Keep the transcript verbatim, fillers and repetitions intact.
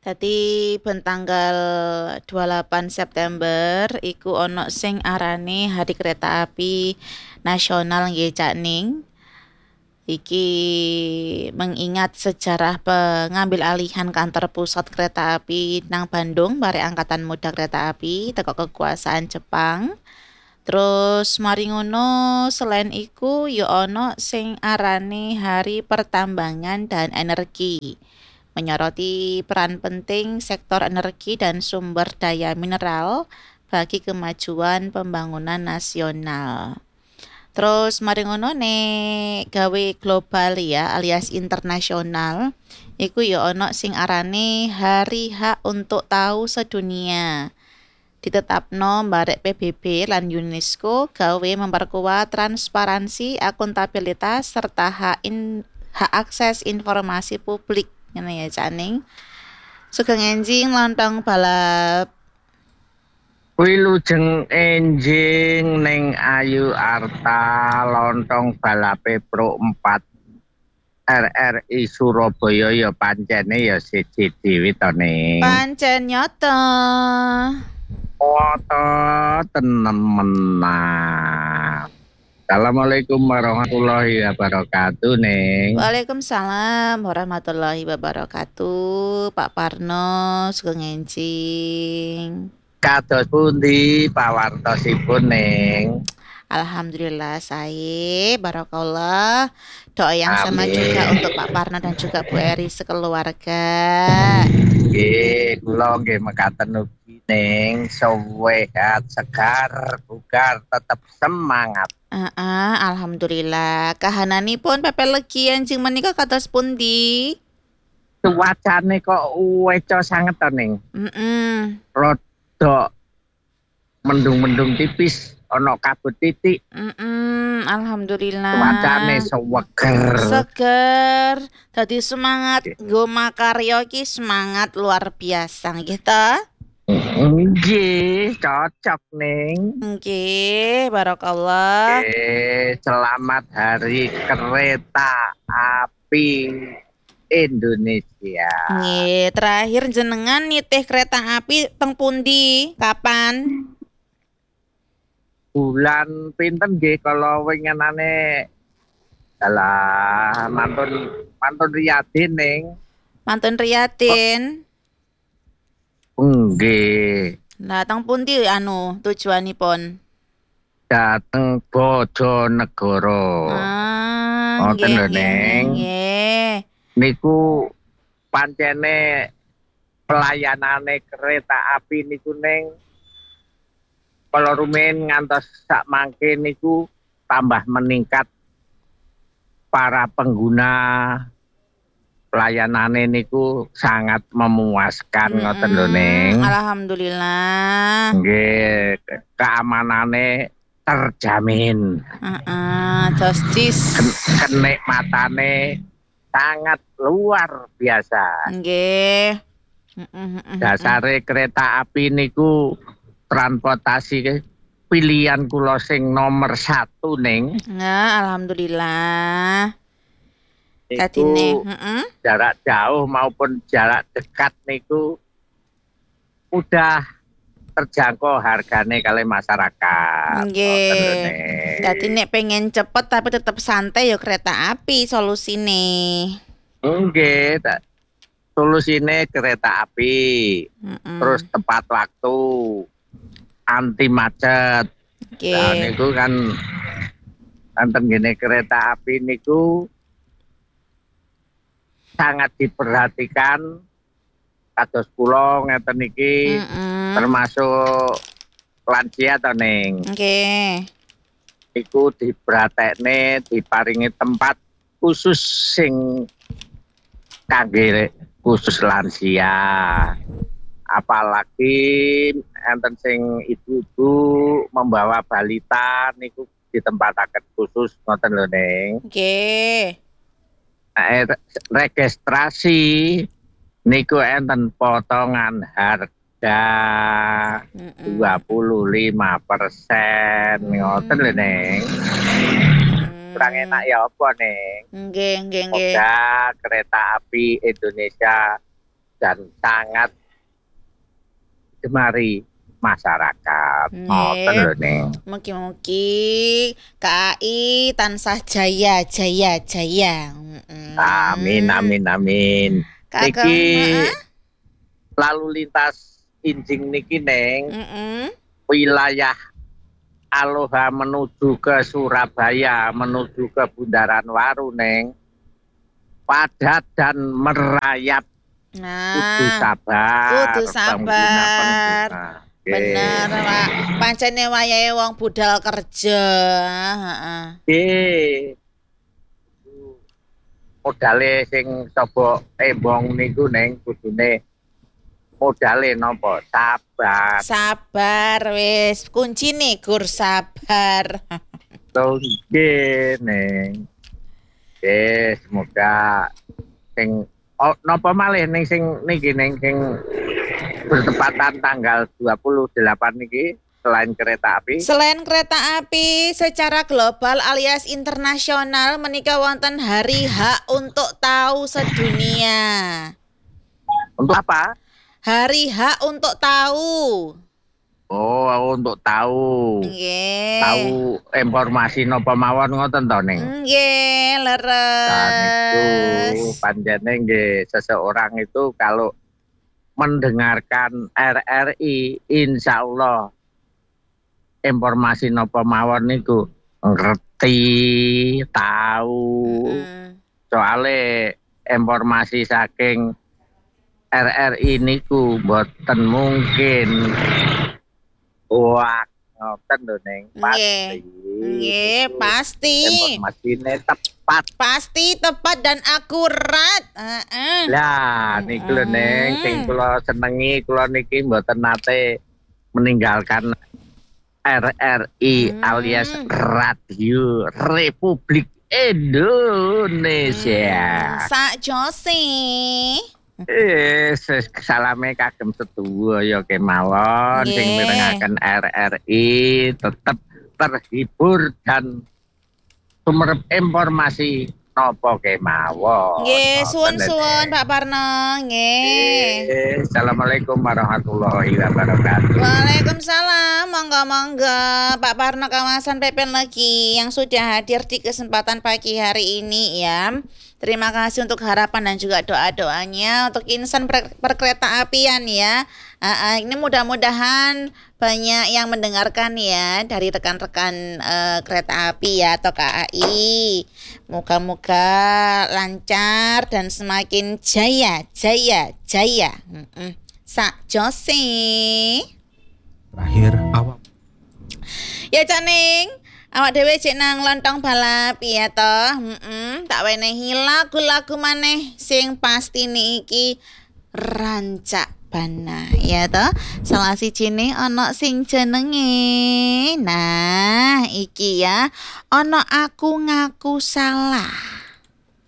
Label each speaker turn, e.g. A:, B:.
A: Dadi ben tanggal dua puluh delapan September iku ana sing arane Hari Kereta Api Nasional nggih Cak Ning. Iki mengingat sejarah pengambil alihan kantor pusat kereta api nang Bandung bare Angkatan Muda Kereta Api teko kekuasaan Jepang. Terus mari ngono selain iku ya ana sing arane Hari Pertambangan dan Energi. Menyoroti peran penting sektor energi dan sumber daya mineral bagi kemajuan pembangunan nasional. Terus mari ngono nek gawe global ya alias internasional iku ya ana sing arane Hari Hak untuk Tahu Sedunia. Ditetapno barek P B B lan UNESCO gawe memperkuat transparansi, akuntabilitas serta hak in, hak akses informasi publik. Ngene ya Caning. Sugeng enjing lontong balap.
B: Wilujeng enjing ning Ayu Arta lontong balape Pro empat R R I Surabaya ya pancene ya siji dhewe to ning.
A: Pancen nyoto.
B: Foto tenemenan. Assalamualaikum warahmatullahi wabarakatuh ning.
A: Waalaikumsalam warahmatullahi wabarakatuh. Pak Parno sugeng enjing.
B: Kados pundi pawartosipun ning?
A: Alhamdulillah saya barakallah. Doa yang sama
B: Amin.
A: juga untuk Pak Parno dan juga Bu Eri sekeluarga.
B: Nggih, kula nggih mekaten ugi ning sehat, segar, bugar, tetap semangat.
A: Heeh, alhamdulillah. Kahananipun pepeh legi enjing menika kados pundi?
B: Cuacane kok weco sanget to ning.
A: Heeh.
B: Rodok mendung-mendung tipis, ana kabut titik.
A: Heeh, alhamdulillah.
B: Cuacane seweger.
A: Seger. Dadi semangat nggo makarya iki semangat luar biasa nggih ta?
B: Nggih, cocok ning.
A: Nggih, barakallah.
B: Nggih, selamat Hari Kereta Api Indonesia.
A: Nggih, terakhir jenengan nitih kereta api teng pundi? Kapan?
B: Bulan pinten nggih kala winginane dalah mantun mantun Riyadi ning.
A: Mantun Riyadin.
B: Nggih.
A: Lah teng pundi anu tujuanipun?
B: Dateng Bojonegoro.
A: Ah,
B: Ngoten
A: nggih
B: lho
A: nggih
B: ning.
A: nggih.
B: Niku pancene pelayanane kereta api niku ning kala rumiyin ngantos sak mangke niku tambah meningkat para pengguna pelayanane niku sangat memuaskan ngoten lho ning.
A: Alhamdulillah.
B: Nggih, keamanane terjamin.
A: Heeh, justis.
B: Kenikmatane sangat luar biasa.
A: Nggih.
B: Dasare kereta api niku transportasi pilihan kula sing nomor satu ning.
A: Nah, alhamdulillah.
B: Iku
A: heeh.
B: jarak jauh maupun jarak dekat niku mudah terjangkau hargane kali masyarakat.
A: Nggih. Dadi nek pengen cepet tapi tetep santai ya kereta api solusine.
B: Nggih, solusine kereta api.
A: Mm-mm.
B: Terus tepat waktu, anti macet.
A: Nggih.
B: Nah niku kan enten gene kereta api niku sangat diperhatikan kados kula ngeten iki.
A: Mm-mm.
B: Termasuk lansia to ning.
A: Nggih.
B: Iku dipratekne diparingi tempat khusus sing kangge khusus lansia. Apalagi enten sing ibu-ibu membawa balita niku ditempataken khusus ngoten lho ning.
A: Nggih.
B: Eh, registrasi niku enten potongan harga dua puluh lima persen ngoten lho ning. Kurang enak ya apa ning?
A: Nggih, nggih, nggih.
B: Semoga kereta api Indonesia dan sangat digemari masyarakat. Ngoten lho
A: Nggih.
B: Ning.
A: Mugi-mugi K A I tansah jaya jaya jaya.
B: Amin
A: Mm-mm.
B: amin amin. Niki
A: Kakang, heeh.
B: lalu lintas Injing niki Neng
A: Mm-mm.
B: wilayah Aloha menuju ke Surabaya menuju ke Bundaran Waru Neng padat dan merayap. Kudu
A: Nah,
B: sabar
A: kudu sabar.
B: pengguna-pengguna.
A: Bener,
B: Nggih.
A: Pak. Pancene wayahe wong budal kerja. Heeh.
B: Nggih. Modale sing coba embong niku Neng kudune modale napa? Sabar.
A: Sabar wis kuncine gur sabar.
B: Tuh nggih Neng. Nggih, semoga sing oh, napa malih ning sing niki ning sing bertepatan tanggal dua puluh delapan niki selain kereta api.
A: Selain kereta api secara global alias internasional menika wonten Hari Hak untuk Tahu Sedunia.
B: Untuk apa?
A: Hari Hak untuk Tahu.
B: Oh, untuk tahu.
A: Nggih.
B: Tahu informasi napa mawon ngoten to ning.
A: Nggih,
B: Dan itu
A: leres.
B: panjene nggih seseorang itu kalau mendengarkan R R I insya Allah informasi napa mawon niku ngerti, tahu.
A: Mm-mm.
B: Soale informasi saking R R I niku mboten mungkin wah ngoten lho Neng pasti.
A: Nggih, pasti.
B: Informasine tepat.
A: Pasti tepat dan akurat. Heeh.
B: Lah niku lho Neng sing kula senengi kula niki mboten nate meninggalkan R R I
A: Hmm.
B: alias Radio Republik Indonesia.
A: Sak Jose.
B: Eh, salame kagem sedaya kemawon sing
A: Nggih.
B: mirengaken R R I tetep terhibur dan sumerep informasi napa kemawon.
A: Nggih,
B: Ngoten lho,
A: suwun-suwun
B: Neng.
A: Pak Parno. Nggih.
B: Eh, Assalamualaikum warahmatullahi wabarakatuh.
A: Waalaikumsalam, monggo-monggo Pak Parno kawasan Pepen lagi yang sudah hadir di kesempatan pagi hari ini ya. Terima kasih untuk harapan dan juga doa-doanya untuk insan per perkereta apian ya. Uh, uh, ini mudah-mudahan banyak yang mendengarkan ya dari rekan-rekan uh, kereta api ya atau K A I. Moga-moga lancar dan semakin jaya, jaya, jaya. Mm -mm. Sak Jose.
C: Terakhir awak
A: Ya Cak Ning, awak dhewe cek nang lontong balap ya toh. Heeh, tak wenehi lagu-lagu maneh sing pasti niki rancak bana ya toh. Salah sijine ana sing jenenge. Nah, iki ya ana aku ngaku salah.